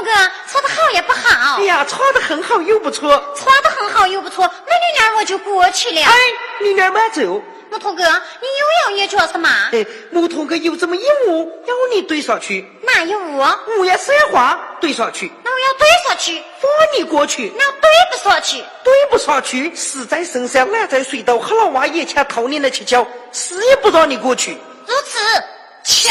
哥说的好也不好。 哎呀，唱的很好又不错， 唱的很好又不错，那女儿我就过去了。 哎，女儿慢走。 木头哥，你又要研究什么？ 哎，木头哥有这么一幕要你对上去。 哪一幕？ 五月三花对上去。 那我要对上去， 放你过去。 那对不上去， 对不上去，死在深山烂在水道，和老娃眼前掏你那七窍，死也不让你过去。 如此，瞧。